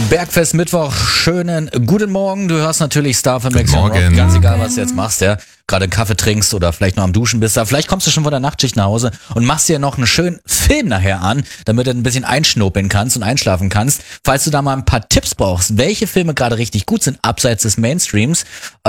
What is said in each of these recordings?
Bergfest Mittwoch, schönen guten Morgen. Du hörst natürlich Star FM Guten Morgen. ganz egal, was du jetzt machst, ja. Gerade einen Kaffee trinkst oder vielleicht noch am Duschen bist. Aber vielleicht kommst du schon von der Nachtschicht nach Hause und machst dir noch einen schönen Film nachher an, damit du ein bisschen einschnuppeln kannst und einschlafen kannst. Falls du da mal ein paar Tipps brauchst, welche Filme gerade richtig gut sind, abseits des Mainstreams,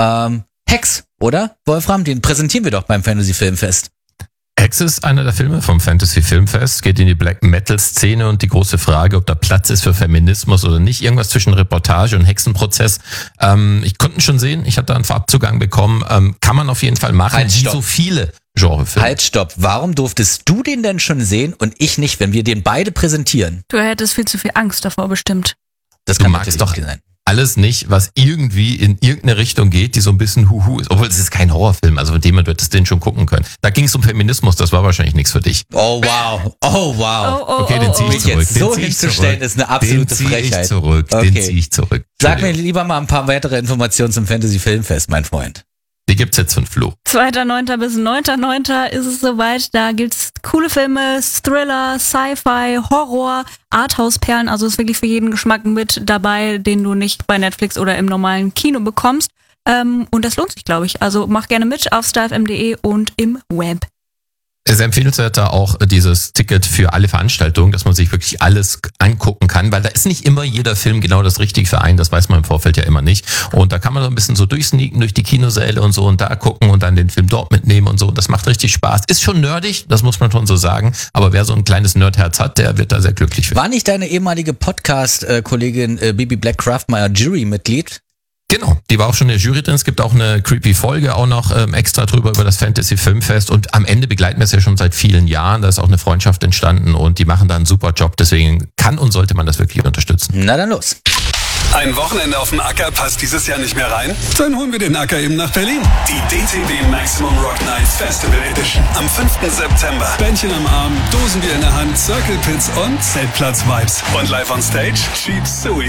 Hex, oder? Wolfram, den präsentieren wir doch beim Fantasy Filmfest. Hex ist einer der Filme vom Fantasy Filmfest, geht in die Black Metal Szene und die große Frage, ob da Platz ist für Feminismus oder nicht. Irgendwas zwischen Reportage und Hexenprozess. Ich konnte ihn schon sehen, ich habe da einen Vorabzugang bekommen. Kann man auf jeden Fall machen, Halt, wie stopp. so viele Genrefilme. Halt, stopp. Warum durftest du den denn schon sehen und ich nicht, wenn wir den beide präsentieren? Du hättest viel zu viel Angst davor bestimmt. Das Du kann magst natürlich doch sein. alles nicht, was irgendwie in irgendeine Richtung geht, die so ein bisschen Huhu ist. Obwohl, es ist kein Horrorfilm, also von dem her wird es den schon gucken können. Da ging es um Feminismus, das war wahrscheinlich nichts für dich. Oh wow, oh wow. Okay, den zieh ich Mich zurück. jetzt so hinzustellen, ist eine absolute Den zieh Frechheit. ich zurück, Okay. den zieh ich zurück. Sag mir lieber mal ein paar weitere Informationen zum Fantasy Filmfest, mein Freund. Die gibt's jetzt von Flo. 2.9. bis 9.9. ist es soweit. Da gibt's coole Filme, Thriller, Sci-Fi, Horror, Arthouse-Perlen. Also ist wirklich für jeden Geschmack mit dabei, den du nicht bei Netflix oder im normalen Kino bekommst. Und das lohnt sich, glaube ich. Also mach gerne mit auf starfm.de und im Web. Es ist empfehlenswert da auch dieses Ticket für alle Veranstaltungen, dass man sich wirklich alles angucken kann, weil da ist nicht immer jeder Film genau das Richtige für einen, das weiß man im Vorfeld ja immer nicht. Und da kann man so ein bisschen so durchsneaken durch die Kinosäle und so und da gucken und dann den Film dort mitnehmen und so. Das macht richtig Spaß. Ist schon nerdig, das muss man schon so sagen, aber wer so ein kleines Nerdherz hat, der wird da sehr glücklich werden. War nicht deine ehemalige Podcast-Kollegin Bibi Black Craftmeyer Jury-Mitglied? Genau, die war auch schon in der Jury drin. Es gibt auch eine creepy Folge auch noch extra drüber über das Fantasy Filmfest und am Ende begleiten wir es ja schon seit vielen Jahren. Da ist auch eine Freundschaft entstanden und die machen da einen super Job. Deswegen kann und sollte man das wirklich unterstützen. Na dann los. Ein Wochenende auf dem Acker passt dieses Jahr nicht mehr rein? Dann holen wir den Acker eben nach Berlin. Die DTB Maximum Rock Nights Festival Edition. Am 5. September. Bändchen am Arm, Dosenbier in der Hand, Circle Pits und Zeltplatz-Vibes. Und live on stage, Cheap Suey.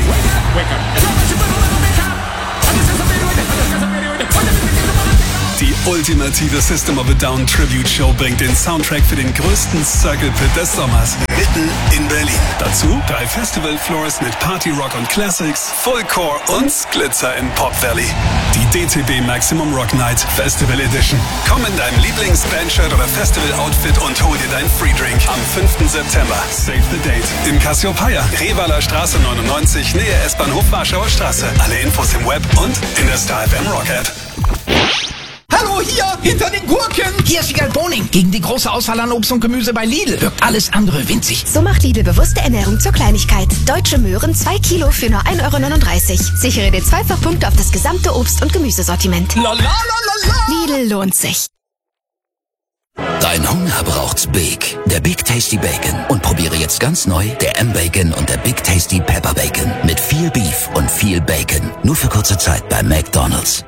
Die ultimative System of a Down Tribute Show bringt den Soundtrack für den größten Circle Pit des Sommers mitten in Berlin. Dazu 3 Festival Floors mit Party Rock und Classics, Fullcore und Glitzer in Pop Valley. Die DTB Maximum Rock Night Festival Edition. Komm in deinem Lieblings-Bandshirt oder Festival-Outfit und hol dir deinen Free Drink am 5. September. Save the date in Cassiopeia, Revaler Straße 99, Nähe S-Bahnhof Warschauer Straße. Alle Infos im Web und in der Star FM Rock App. Hallo, hier, hinter den Gurken. Hier ist Wiegald Boning. Gegen die große Auswahl an Obst und Gemüse bei Lidl wirkt alles andere winzig. So macht Lidl bewusste Ernährung zur Kleinigkeit. Deutsche Möhren 2 Kilo für nur 1,39 €. Sichere dir 2-fach Punkte auf das gesamte Obst- und Gemüsesortiment. La la la la la. Lidl lohnt sich. Dein Hunger braucht's Big, der Big Tasty Bacon. Und probiere jetzt ganz neu der M-Bacon und der Big Tasty Pepper Bacon. Mit viel Beef und viel Bacon. Nur für kurze Zeit bei McDonald's.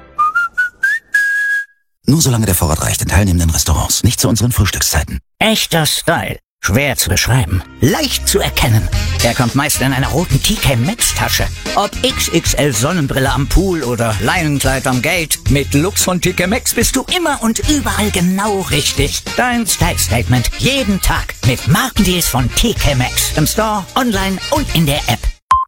Nur solange der Vorrat reicht in teilnehmenden Restaurants, nicht zu unseren Frühstückszeiten. Echter Style. Schwer zu beschreiben. Leicht zu erkennen. Er kommt meist in einer roten TK Maxx Tasche. Ob XXL Sonnenbrille am Pool oder Leinenkleid am Gate. Mit Lux von TK Maxx bist du immer und überall genau richtig. Dein Style Statement jeden Tag mit Markendeals von TK Maxx. Im Store, online und in der App.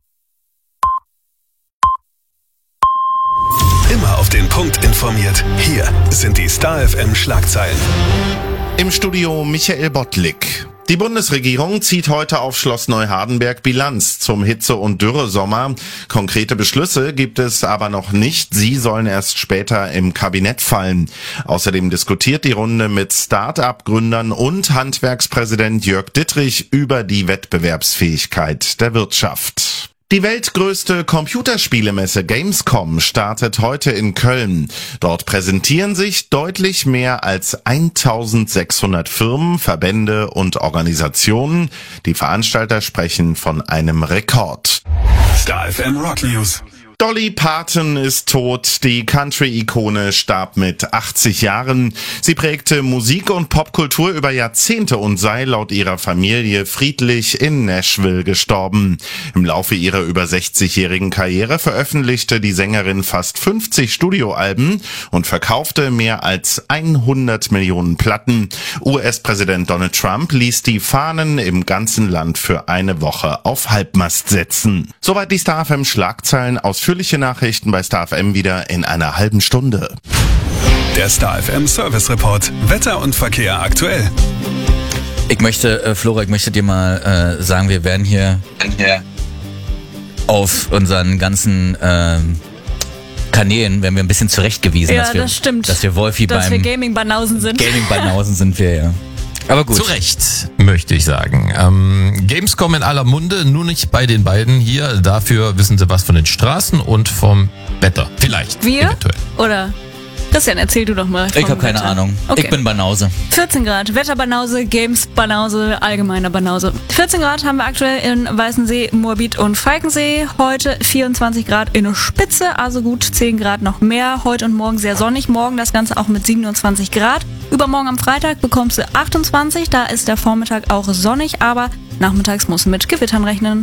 Immer auf den Punkt informiert. Hier sind die Star FM Schlagzeilen. Im Studio Michael Bottlick. Die Bundesregierung zieht heute auf Schloss Neuhardenberg Bilanz zum Hitze- und Dürresommer. Konkrete Beschlüsse gibt es aber noch nicht. Sie sollen erst später im Kabinett fallen. Außerdem diskutiert die Runde mit Start-up-Gründern und Handwerkspräsident Jörg Dittrich über die Wettbewerbsfähigkeit der Wirtschaft. Die weltgrößte Computerspielemesse Gamescom startet heute in Köln. Dort präsentieren sich deutlich mehr als 1600 Firmen, Verbände und Organisationen. Die Veranstalter sprechen von einem Rekord. Star FM Rock News. Dolly Parton ist tot. Die Country-Ikone starb mit 80 Jahren. Sie prägte Musik- und Popkultur über Jahrzehnte und sei laut ihrer Familie friedlich in Nashville gestorben. Im Laufe ihrer über 60-jährigen Karriere veröffentlichte die Sängerin fast 50 Studioalben und verkaufte mehr als 100 Millionen Platten. US-Präsident Donald Trump ließ die Fahnen im ganzen Land für eine Woche auf Halbmast setzen. Soweit die Star FM Schlagzeilen. Ausführliche Nachrichten bei Star FM wieder in einer halben Stunde. Der Star FM Service Report. Wetter und Verkehr aktuell. Flora, ich möchte dir mal sagen, wir werden hier auf unseren ganzen Kanälen werden wir ein bisschen zurechtgewiesen, Ja, das stimmt. dass wir Wolfi Dass wir Gaming-Banausen sind. Gaming-Banausen sind wir, ja. Aber gut. Zu Recht, möchte ich sagen. Gamescom in aller Munde, nur nicht bei den beiden hier. Dafür wissen sie was von den Straßen und vom Wetter. Vielleicht. Wir? Eventuell. Oder? Christian, erzähl du doch mal. Ich vom habe keine Wetter. Ahnung. Okay. Ich bin Banause. 14 Grad, Wetterbanause, Games-Banause, allgemeiner Banause. 14 Grad haben wir aktuell in Weißensee, Moabit und Falkensee. Heute 24 Grad in Spitze, also gut 10 Grad noch mehr. Heute und morgen sehr sonnig. Morgen das Ganze auch mit 27 Grad. Übermorgen am Freitag bekommst du 28. Da ist der Vormittag auch sonnig, aber nachmittags musst du mit Gewittern rechnen.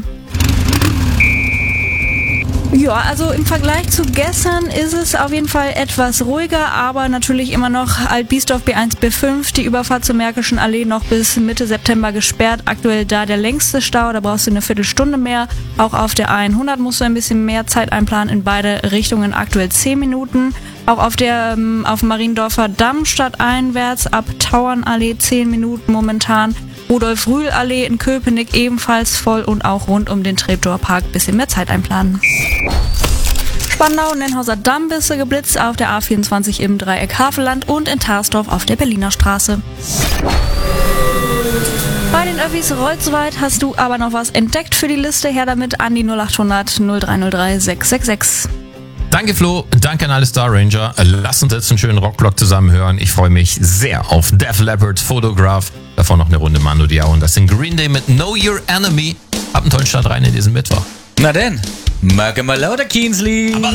Ja, also im Vergleich zu gestern ist es auf jeden Fall etwas ruhiger, aber natürlich immer noch Alt-Biesdorf B1, B5, die Überfahrt zur Märkischen Allee noch bis Mitte September gesperrt. Aktuell da der längste Stau, da brauchst du eine Viertelstunde mehr. Auch auf der A100 musst du ein bisschen mehr Zeit einplanen, in beide Richtungen aktuell 10 Minuten. Auch auf dem Mariendorfer Damm stadteinwärts ab Tauernallee 10 Minuten momentan. Rudolf-Rühl-Allee in Köpenick ebenfalls voll und auch rund um den Treptower Park bisschen mehr Zeit einplanen. Spandau, Nennhauser Damm bisse geblitzt auf der A24 im Dreieck Havelland und in Tarsdorf auf der Berliner Straße. Bei den Öffis Rolzweit hast du aber noch was entdeckt für die Liste. Her damit an die 0800 0303 666. Danke Flo, danke an alle Star Ranger. Lass uns jetzt einen schönen Rockblock zusammen hören. Ich freue mich sehr auf Def Leppard, Photograph. Davor noch eine Runde Mando Diao und das sind Green Day mit Know Your Enemy. Habt einen tollen Start rein in diesen Mittwoch. Na denn, Merke mal lauter, Keensley.